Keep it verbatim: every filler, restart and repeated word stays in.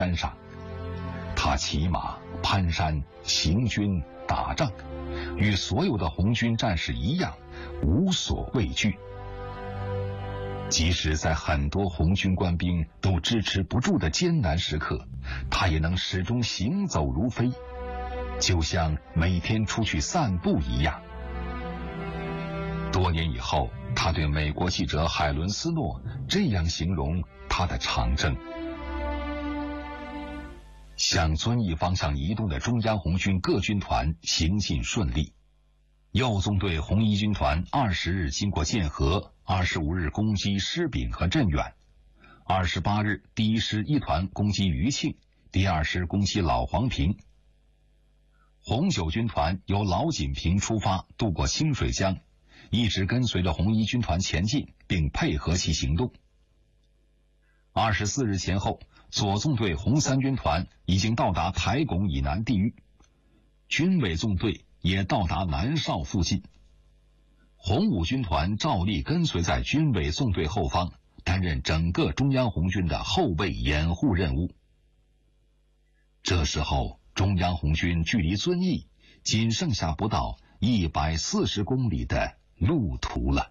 山上，他骑马、攀山、行军、打仗，与所有的红军战士一样，无所畏惧。即使在很多红军官兵都支持不住的艰难时刻，他也能始终行走如飞，就像每天出去散步一样。多年以后，他对美国记者海伦斯诺这样形容他的长征：向遵义方向移动的中央红军各军团行进顺利。右纵队红一军团二十日经过建河，二十五日攻击狮饼和镇远，二十八日第一师一团攻击余庆，第二师攻击老黄坪。红九军团由老锦坪出发，渡过清水江，一直跟随着红一军团前进，并配合其行动。二十四日前后，左纵队红三军团已经到达台拱以南地域，军委纵队也到达南哨附近。红五军团照例跟随在军委纵队后方，担任整个中央红军的后备掩护任务。这时候，中央红军距离遵义仅剩下不到一百四十公里的路途了。